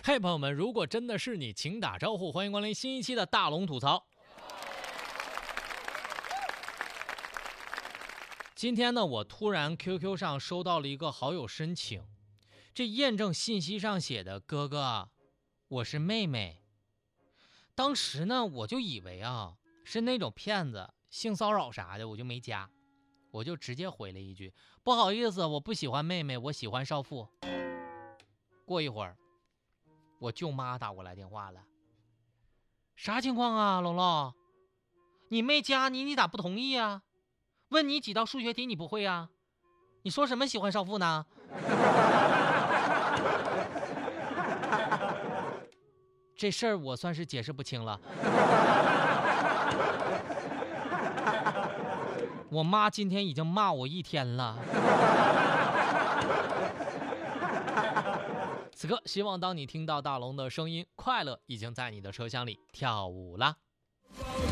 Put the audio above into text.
嘿，朋友们，如果真的是你，请打招呼，欢迎光临新一期的大龙吐槽。今天呢，我突然 QQ 上收到了一个好友申请，这验证信息上写的哥哥，我是妹妹。当时呢，我就以为是那种骗子，性骚扰啥的，我就没加，我就直接回了一句不好意思，我不喜欢妹妹，我喜欢少妇。过一会儿，我舅妈打过来电话了，啥情况啊，龙龙？你没加你咋不同意啊？问你几道数学题你不会啊？你说什么喜欢少妇呢？这事儿我算是解释不清了。我妈今天已经骂我一天了。此刻，希望当你听到大龙的声音，快乐已经在你的车厢里跳舞了。